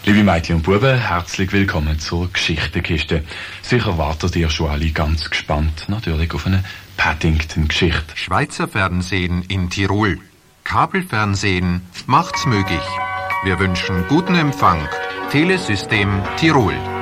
Liebe Mädchen und Buben, herzlich willkommen zur Geschichtenkiste. Sicher wartet ihr schon alle ganz gespannt, natürlich auf eine Paddington-Geschichte. Schweizer Fernsehen in Tirol. Kabelfernsehen macht's möglich. Wir wünschen guten Empfang. Telesystem Tirol.